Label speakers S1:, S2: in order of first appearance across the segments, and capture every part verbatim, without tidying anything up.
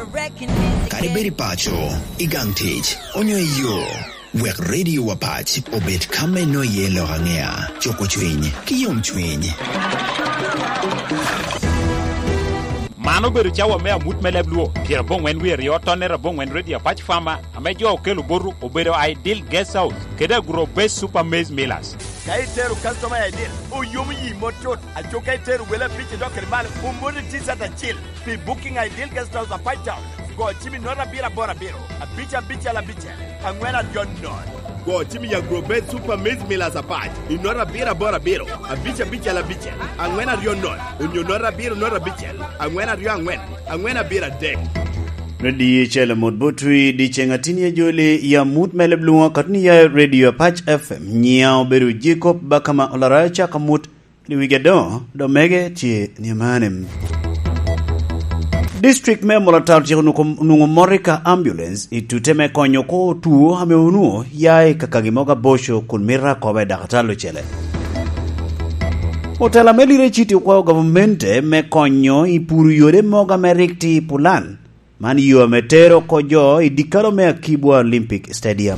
S1: Kariberi pacho, igang tich, onyo iyo. Wek radio wapach, obet kame no yelo hangea, choko chwinyi, kiyom chwinyi.
S2: Mano beru chawa mea mut melebluo, pira bong wen we rio tonera bong wen radio patch farmer, amejo okelu boru, obero ideal guest house, keda gro best super maize millers.
S3: Kaiteru customer ideal, o yomi yi motot, a chokaiteru wela pichi doker mal, umuri tisa ta chill, be booking ideal guest house a patch town. Go chimi nora bira bora biro, a bicha bicha la bicha, and when I don't know. Go chimi ya grow bed super maize millers apart. You nora bira bora biro, a bicha bicha la bicha, and when I don't know. Un you nora biro nora bicha, and when I don't when, and when I bira deck.
S4: Ready chela mod botri di chengatini jole ya mut melebluwa katni ya radio patch F M nyao beru Jacob bakama olaracha kamut ni wigado do mege ti niamanem. District me molatar chiko nungo morika ambulance ituteme konyo ko tuo hame unuo yae kakagimoga bosho kunmira kobe dakatalo chele. Otela melire chiti kwa governmente me konyo ipuru yore moga merikti pulan. Mani yu metero kojo idikalo me akibwa Olympic Stadium.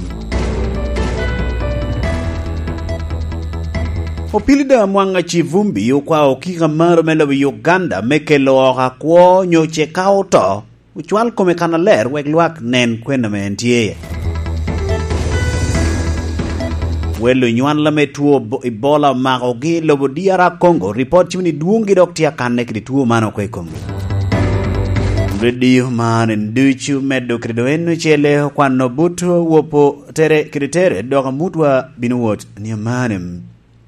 S4: Opilida mwanga chivumbi ukwa okika maro melo Uganda mekelo oha kuo nyoche kauto uchwal kome kanaler wegluak nen kwena meentiye. Welo nywan lame tuo Ebola magogi lobo diara Congo report chimini duungi doktia kane kidi tuo mano kwe Congo. Radio man nduchu medo kridoenu chele kwa nobutu wopo tere kritere doga mutwa binuwot niamanem.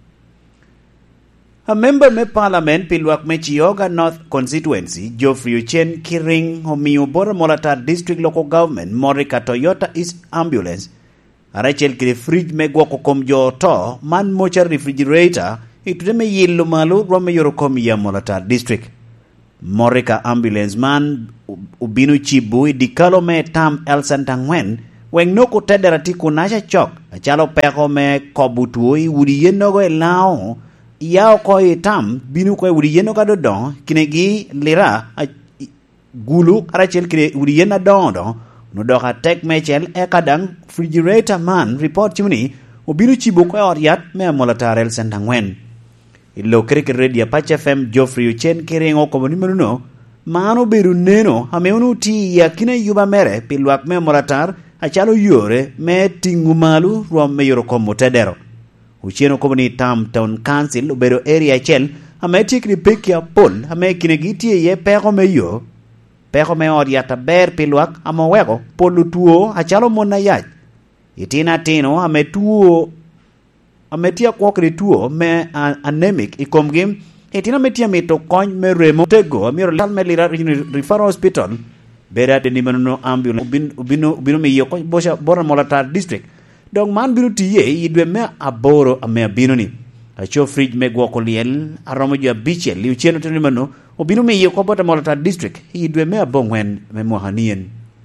S4: A member me parliament pilwak me Chioga North constituency Geoffrey Uchen Kiring homiyo bora molata district local government morika Toyota East ambulance arachel kire fridge me gwoko kom jo to man mocha refrigerator itudeme yillo malu rome yorokom ya molata district morika ambulance man ubinu chibu idikalo me tam el santangwen weng noko tederati kunasha chok achalo peko me kobutuoi wudi yenogo elao yao ko itam binu ko wuri yeno ka dodon kinegi lira gulu arachel kire wuri yena dondo no doka tek mechel e kadang refrigerator man report chimni obinu chibo ko oriat me molatarel sentangwen illo kreke radio patch F M Geoffrey Uchen Kiringo ko nimenuno mano beru neno ameunu ti yakina yuba mere pilwak me molatar achalo yore me tingumalu rom me yoro komo tedero. Uchieno komoni tam town council ubero area chel ame tikri pekia pol ame kinegiti ye peko me yo peko me oriata ber pilwak ama wego polu tuo achalo mona yaj itina tino ame tuo ame tia kwokri tuo me anemic ikomgim itina metia mito kony me remo tego amiro lal me lira referral hospital bera de nimano ambulance ubino ubino ubino me yo bosha bora molatar district. Dong man binu tiye yidwe me aboro ame binu ni acho fridge me gwoko liel aromo jo biche li ucheno tani mano o binu me yeko bota molata district yidwe me abongwen me mohanien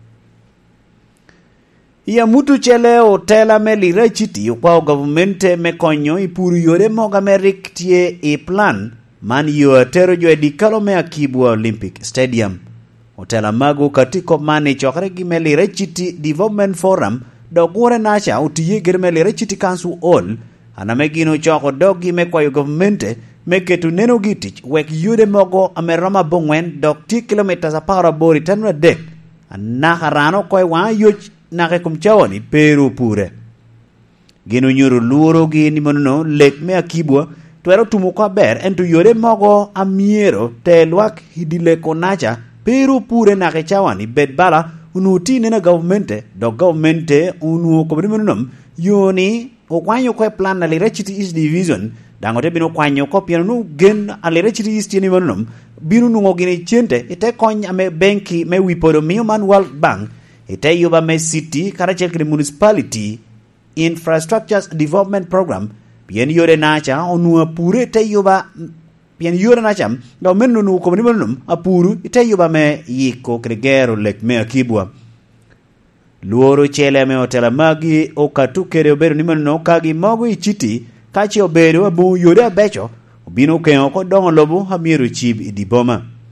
S4: ya mutu chele hotela me lira chiti kwa governmente me konyo ipuru yore moga me riktie e plan man yo tero jo edikalo me akibwa Olympic Stadium hotela mago katiko mani chokre gi me lira chiti development forum dogure nacha utiye germele rechiti kansu all anamegino choko dogi me kwa governmente meketu neno gitich wek yude mogo ameroma bongwen dok ti kilometers apara bori tanwa dek anaharano kwa wa yoch nake kumchawani peru pure gino nyuru luoro gini mono lek me akibwa twero tumu kwa ber entu yore mogo amiero telwak hidile konacha peru pure nake chawani bedbala unuti nena governmente do governmente unu ko brimnum yoni o kwanyo ko plan na lirechiti is division dangote bino kwanyo ko piano gen alirechiti is tieni monum binu nu ngini chente ite konya ame banki me wipodo mi man World Bank ite yuba me city karachel municipality infrastructure development program bien yore nacha onu pure te yuba bien yore nacham do mennu nu ko nimenum apuru ite yuba me yiko kregero lek me akibwa luoro chele me hotela magi o katukere obedo nimenno kagi mogo ichiti kachi obedo abu yore abecho obino kengo ko dongo lobo hamiero chib idiboma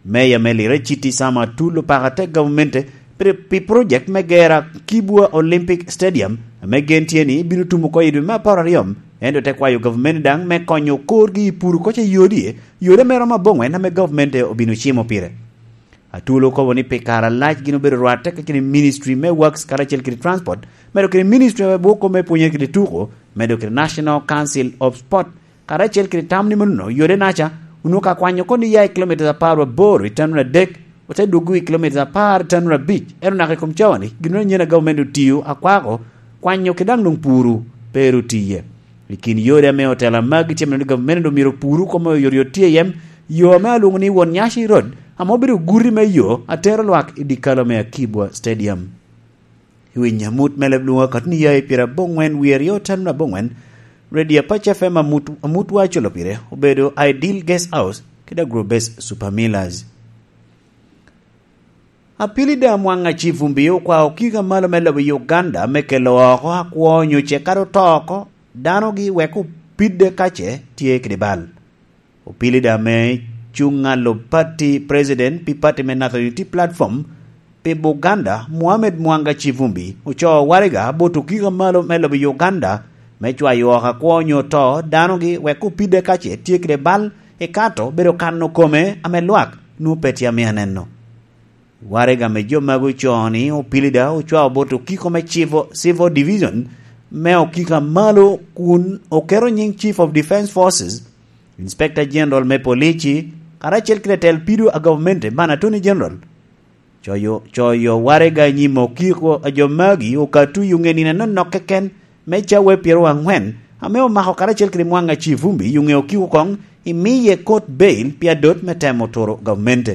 S4: meya melire chiti sama tulo pagate governmente pi project megera Kibwa Olympic Stadium megentieni binu tumu ko yidu ma pararium endo te kwayo government dang me konyo korgi puru ko che yodi yode mero mabongwe na me government obinu chimo pire atulo ko woni pe kara lach gino bedo rwate ka kini ministry me works kara chel kini transport medo kini ministry me boko me punye kini tuko medo kini National Council of Sport kara chel kini tamni muno yode nacha unuka kwanyo koni ya kilometers aparo boru itanuna dek ote dugu kilometers apar tanura beach ero na rekom chawani gino nyena government tiyo akwako kwanyo kidang nung puru peru tiye likini yode me hotela magi chemna ni government do miro puru komo yorio tiye yem yo me alungni won Nyashi Road amobiru guri me yo atero lwak idikalo me Kibwa Stadium hiwi nyamut melebluwa katni ya ipira bongwen wirio tanuna bongwen Radio Patch F M amut amut wacholo pire obedo Ideal Guest House kida Grobes Supermillers apili da mwanga chivumbiyo kwa okiga malo melo Uganda mekelo oko akwonyo chekaro toko dano gi weku pide kache tie kidibal opili da me chunga lo party president pi party me National Unity Platform pe Buganda Mohamed Mwanga Chivumbi ucho warega botu kiga malo melo Uganda mechwa yo akwonyo to dano gi weku pide kache tie kidibal e kato bedo kanno kome amelwak nu petia mianeno warega mejo magu choni opilida uchwa boto kiko me chivo civil division me okika malo kun okero nying chief of defense forces inspector general me polici karachel kretel pidu a government bana tony general choyo choyo warega nyimo kiko ajomagi okatu yungeni na nokeken mecha we piero angwen ameo maho karachel kre Mwanga Chivumbi yunge okiko kong imiye court bail pia dot metemo toro government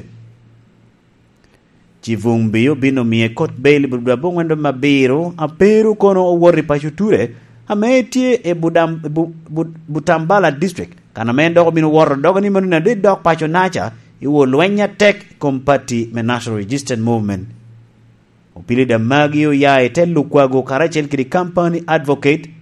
S4: Chivumbi bino mie court bail budwa bongwendo mabiro aperu kono owori pachuture ametie e budam bu, bu, Butambala district kana mendo bino woro dogo ni manu na de dog pacho nacha iwo lwenya tek kompati me National Registered Movement opili da magio ya etelu kwago karachel kiri company advocate